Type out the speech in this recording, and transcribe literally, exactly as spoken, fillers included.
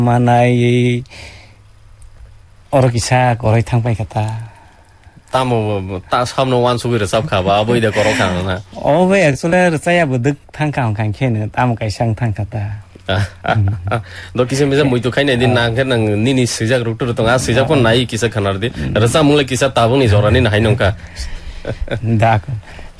만나이 어르기사 거의 탕바이 갔다. 땀뭐 땀 삼노 완수비를 삽카봐 아버지들 걸어가나. 어 왜 엑솔레를 써야 뭐득 탕카온 간케는 땀 가이상 탕갔다. 너 kisah misal mau itu kainnya di nangker nang nini sejak ruktur tengah sejak pun naik kisah kanar di rasa mulai kisah tabung nih zoran ini naik nongka. Dak.